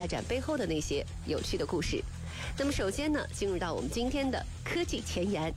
展背后的那些有趣的故事。那么首先呢，进入到我们今天的科技前沿。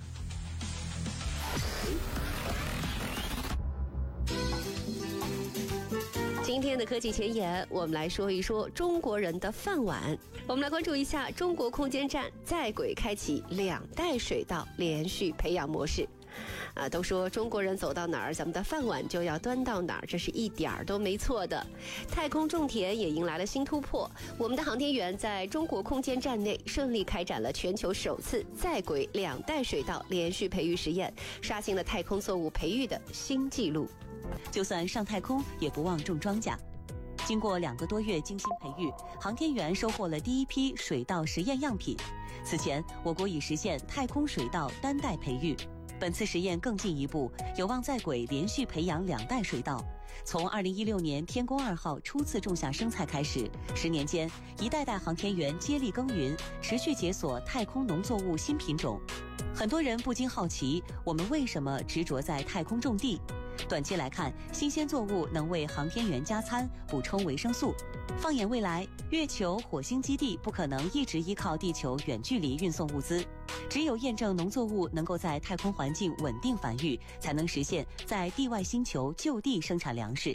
今天的科技前沿，我们来说一说中国人的饭碗。我们来关注一下中国空间站在轨开启2代水稻连续培养模式。都说中国人走到哪儿，咱们的饭碗就要端到哪儿，这是一点儿都没错的。太空种田也迎来了新突破，我们的航天员在中国空间站内顺利开展了全球首次在轨2代水稻连续培育实验，刷新了太空作物培育的新纪录。 就算上太空，也不忘种庄稼。经过2个多月精心培育，航天员收获了第一批水稻实验样品。此前，我国已实现太空水稻单代培育。本次实验更进一步，有望在轨连续培养2代水稻。从2016年天宫2号初次种下生菜开始，10年间，一代代航天员接力耕耘，持续解锁太空农作物新品种。很多人不禁好奇，我们为什么执着在太空种地？短期来看，新鲜作物能为航天员加餐，补充维生素。放眼未来，月球、火星基地不可能一直依靠地球远距离运送物资，只有验证农作物能够在太空环境稳定繁育，才能实现在地外星球就地生产粮食。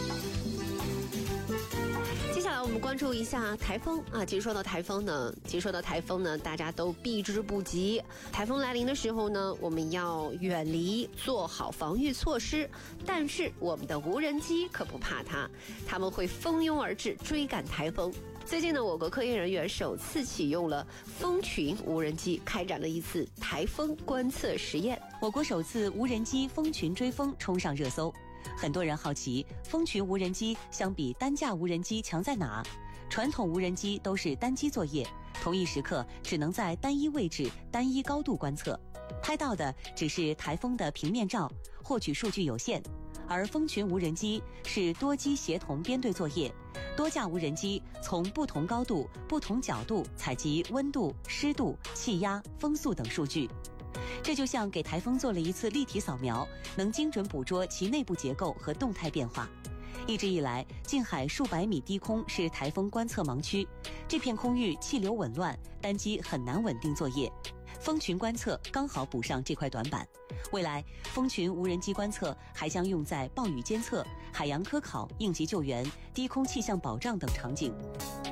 接下来我们关注一下台风啊。其实说到台风呢，大家都避之不及。台风来临的时候呢，我们要远离，做好防御措施。但是我们的无人机可不怕它，他们会蜂拥而至，追赶台风。最近呢，我国科研人员首次启用了蜂群无人机，开展了一次台风观测实验。 我国首次无人机蜂群追风冲上热搜。很多人好奇，蜂群无人机相比单架无人机强在哪？传统无人机都是单机作业，同一时刻只能在单一位置、单一高度观测，拍到的只是台风的平面照，获取数据有限。而蜂群无人机是多机协同编队作业，多架无人机从不同高度、不同角度采集温度、湿度、气压、风速等数据。这就像给台风做了一次立体扫描，能精准捕捉其内部结构和动态变化。一直以来，近海数百米低空是台风观测盲区，这片空域气流紊乱，单机很难稳定作业。蜂群观测刚好补上这块短板。未来，蜂群无人机观测还将用在暴雨监测、海洋科考、应急救援、低空气象保障等场景。